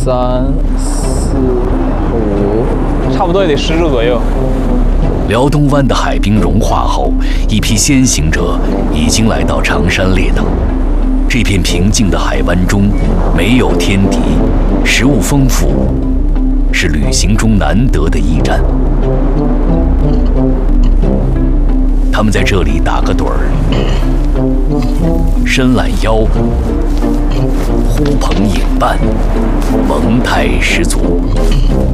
3、4、5，差不多也得10只左右。 辽东湾的海冰融化后，一批先行者已经来到长山列岛。这片平静的海湾中，没有天敌，食物丰富，是旅行中难得的驿站。他们在这里打个盹儿，伸懒腰，呼朋引伴，萌态十足。